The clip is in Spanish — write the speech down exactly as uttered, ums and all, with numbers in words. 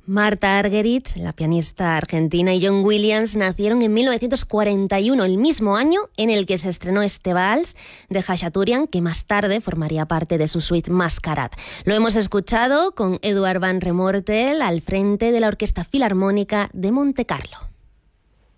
Martha Argerich, la pianista argentina, y John Williams nacieron en mil novecientos cuarenta y uno, el mismo año en el que se estrenó este vals de Khachaturian, que más tarde formaría parte de su suite Mascarad. Lo hemos escuchado con Eduard van Remortel al frente de la Orquesta Filarmónica de Montecarlo.